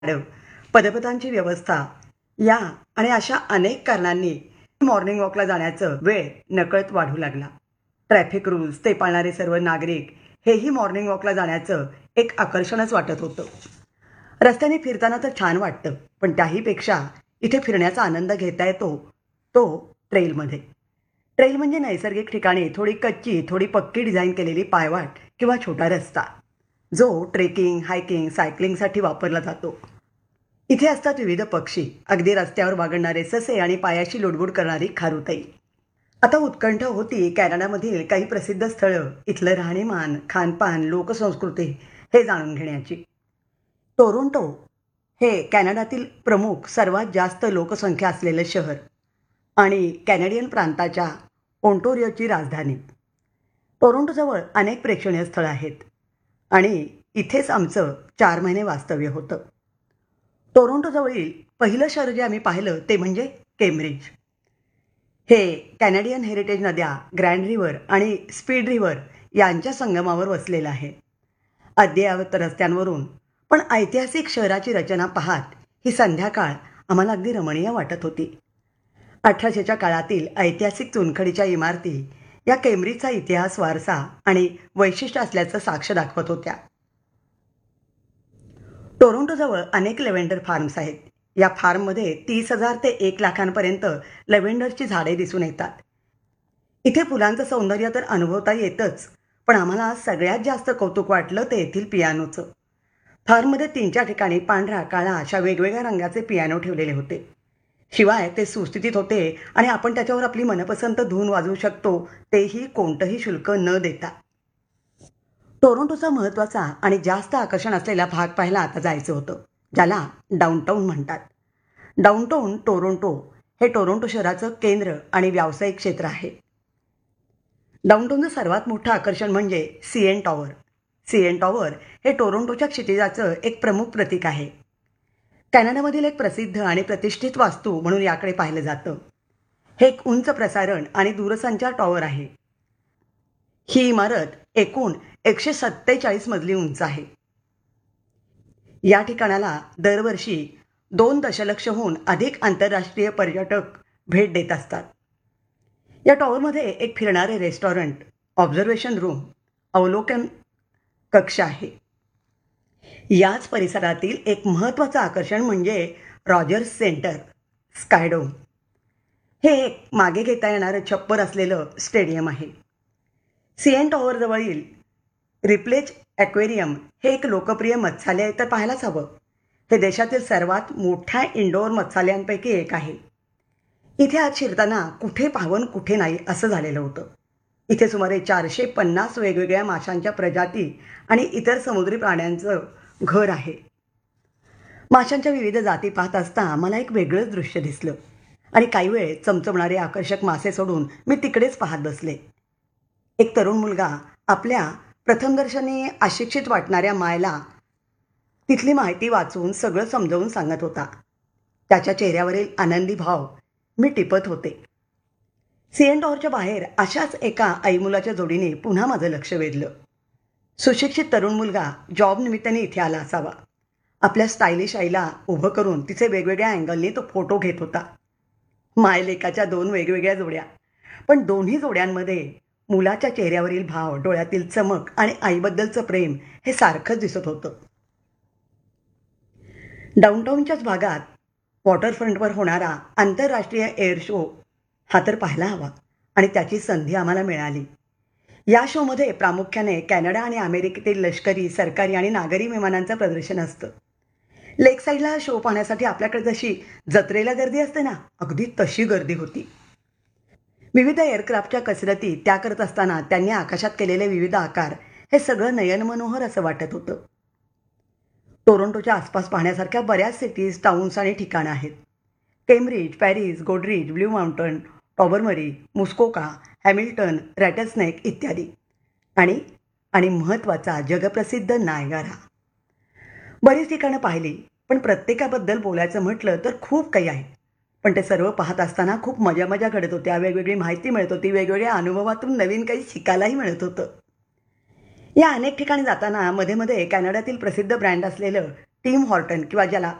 पदपथांची व्यवस्था या आणि अशा अनेक कारणांनी मॉर्निंग वॉकला जाण्याचं वेळ नकळत वाढू लागला. ट्रॅफिक रूल्स ते पाळणारे सर्व नागरिक हेही मॉर्निंग वॉकला जाण्याचं एक आकर्षणच वाटत होतं. रस्त्याने फिरताना तर छान वाटतं, पण त्याहीपेक्षा इथे फिरण्याचा आनंद घेता येतो तो ट्रेलमध्ये. ट्रेल म्हणजे नैसर्गिक ठिकाणी थोडी कच्ची थोडी पक्की डिझाईन केलेली पायवाट किंवा छोटा रस्ता, जो ट्रेकिंग, हायकिंग, सायकलिंगसाठी वापरला जातो. इथे असतात विविध पक्षी, अगदी रस्त्यावर वागणणारे ससे आणि पायाशी लुडबुड करणारी खारुताई. आता उत्कंठ होती कॅनडामधील काही प्रसिद्ध स्थळं, इथलं राहणीमान, खानपान, लोकसंस्कृती हे जाणून घेण्याची. टोरोंटो हे कॅनडातील प्रमुख सर्वात जास्त लोकसंख्या असलेलं शहर आणि कॅनेडियन प्रांताच्या ओंटोरियोची राजधानी. टोरोंटोजवळ अनेक प्रेक्षणीय स्थळं आहेत आणि इथेच आमचं 4 महिने वास्तव्य होतं. टोरोंटोजवळील पहिलं शहर जे आम्ही पाहिलं ते म्हणजे केम्ब्रिज. हे कॅनेडियन हेरिटेज नद्या ग्रँड रिव्हर आणि स्पीड रिव्हर यांच्या संगमावर वसलेलं आहे. अद्ययावत रस्त्यांवरून पण ऐतिहासिक शहराची रचना पाहत ही संध्याकाळ आम्हाला अगदी रमणीय वाटत होती. 1800च्या काळातील ऐतिहासिक चुनखडीच्या इमारती या केम्ब्रिजचा इतिहास, वारसा आणि वैशिष्ट्य असल्याचं साक्ष दाखवत होत्या. टोरोंटोजवळ अनेक लेव्हेंडर फार्म्स आहेत. या फार्ममध्ये 30,000 ते 1 लाखांपर्यंत लेव्हेंडरची झाडे दिसून येतात. इथे फुलांचं सौंदर्य तर अनुभवता येतच, पण आम्हाला सगळ्यात जास्त कौतुक वाटलं ते येथील पियानोचं. फार्ममध्ये 3-4 ठिकाणी पांढरा, काळा अशा वेगवेगळ्या रंगाचे पियानो ठेवलेले होते. शिवाय ते सुस्थितीत होते आणि आपण त्याच्यावर आपली मनपसंत धून वाजवू शकतो, तेही कोणतंही शुल्क न देता. टोरोंटोचा महत्त्वाचा आणि जास्त आकर्षण असलेला भाग पाहायला आता जायचं होतं, ज्याला डाऊनटाऊन म्हणतात. डाऊनटाऊन टोरोंटो हे टोरोंटो शहराचं केंद्र आणि व्यावसायिक क्षेत्र आहे. डाऊनटाऊनचं सर्वात मोठं आकर्षण म्हणजे सीएन टॉवर. सीएन टॉवर हे टोरोंटोच्या क्षितिजाचं एक प्रमुख प्रतीक आहे. कॅनडामधील एक प्रसिद्ध आणि प्रतिष्ठित वास्तू म्हणून याकडे पाहिलं जातं. हे एक उंच प्रसारण आणि दूरसंचार टॉवर आहे. ही इमारत एकूण 147 मजली उंच आहे. या ठिकाणाला दरवर्षी 2 दशलक्षहून अधिक आंतरराष्ट्रीय पर्यटक भेट देत असतात. या टॉवरमध्ये एक फिरणारे रेस्टॉरंट, ऑब्झर्वेशन रूम, अवलोकन कक्ष आहे. याच परिसरातील एक महत्त्वाचं आकर्षण म्हणजे रॉजर्स सेंटर स्कायडोम. हे एक मागे घेता येणारं छप्पर असलेलं स्टेडियम आहे. सीएन टॉवरजवळील रिप्लेच ॲक्वेरियम हे एक लोकप्रिय मत्स्यालय तर पाहायलाच हवं. हे देशातील सर्वात मोठ्या इंडोअर मत्स्यालयांपैकी एक आहे. इथे आज शिरताना कुठे पाहावं कुठे नाही असं झालेलं होतं. इथे सुमारे 450 वेगवेगळ्या माशांच्या प्रजाती आणि इतर समुद्री प्राण्यांचं घर आहे. माशांच्या विविध जाती पाहत असता मला एक वेगळंच दृश्य दिसलं आणि काही वेळ चमचमणारे आकर्षक मासे सोडून मी तिकडेच पाहत बसले. एक तरुण मुलगा आपल्या प्रथमदर्शनी अशिक्षित वाटणाऱ्या मायला तिथली माहिती वाचून सगळं समजावून सांगत होता. त्याच्या चेहऱ्यावरील आनंदी भाव मी टिपत होते. सीएन टॉवरच्या बाहेर अशाच एका आईमुलाच्या जोडीने पुन्हा माझं लक्ष वेधलं. सुशिक्षित तरुण मुलगा जॉब निमित्ताने इथे आला असावा. आपल्या स्टायलिश आईला उभं करून तिचे वेगवेगळ्या अँगलनी तो फोटो घेत होता. मायलेकाच्या 2 वेगवेगळ्या जोड्या, पण दोन्ही जोड्यांमध्ये मुलाच्या चेहऱ्यावरील भाव, डोळ्यातील चमक आणि आईबद्दलचं प्रेम हे सारखंच दिसत होतं. डाऊनटाऊनच्याच भागात वॉटरफ्रंटवर होणारा आंतरराष्ट्रीय एअर शो हा तर पाहायला हवा आणि त्याची संधी आम्हाला मिळाली. या शोमध्ये प्रामुख्याने कॅनडा आणि अमेरिकेतील लष्करी, सरकारी आणि नागरी विमानांचं प्रदर्शन असतं. लेक साईडला शो पाहण्यासाठी आपल्याकडे जशी जत्रेला गर्दी असते ना, अगदी तशी गर्दी होती. विविध एअरक्राफ्टच्या कसरती त्या करत असताना त्यांनी आकाशात केलेले विविध आकार हे सगळं नयनमनोहर असं वाटत होतं. टोरोंटोच्या आसपास पाहण्यासारख्या बऱ्याच सिटीज, टाउन्स आणि ठिकाणं आहेत. Cambridge, Paris, गोडरीज, blue mountain, टॉबरमरी, Muskoka, Hamilton, रॅटलस्नेक इत्यादी. आणि महत्त्वाचा जगप्रसिद्ध नायगारा. बरीच ठिकाणं पाहिली, पण प्रत्येकाबद्दल बोलायचं म्हटलं तर खूप काही आहे. पण ते सर्व पाहत असताना खूप मजा घडत होत्या, वेगवेगळी माहिती मिळत होती, वेगवेगळ्या अनुभवातून नवीन काही शिकायलाही मिळत होतं. या अनेक ठिकाणी जाताना मध्ये मध्ये कॅनडातील प्रसिद्ध ब्रँड असलेलं टिम हॉर्टन किंवा ज्याला